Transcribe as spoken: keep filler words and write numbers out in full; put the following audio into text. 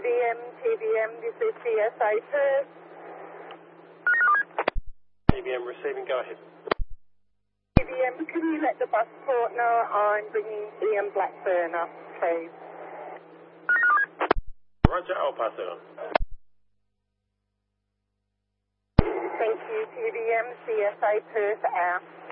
V M, T V M, this is C S A Perth. T V M receiving, go ahead. T V M, can you let the bus port know I'm bringing Ian Blackburn up, please? Roger, I'll pass it on. Thank you, T V M, C S A Perth out.